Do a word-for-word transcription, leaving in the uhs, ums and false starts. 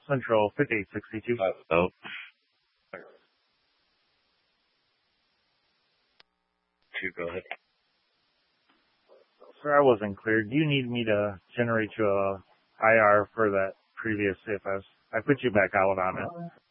Central fifty-eight sixty-two. Oh, two, go ahead. Sir, I wasn't clear. Do you need me to generate you a I R for that previous C F S? I put you back out on it.